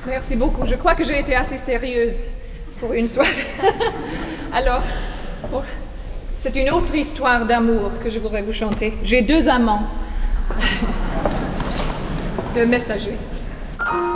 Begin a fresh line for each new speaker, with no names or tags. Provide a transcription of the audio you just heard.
Merci beaucoup. Je crois que j'ai été assez sérieuse pour une soirée. Alors, c'est une autre histoire d'amour que je voudrais vous chanter. J'ai deux amants, deux messagers.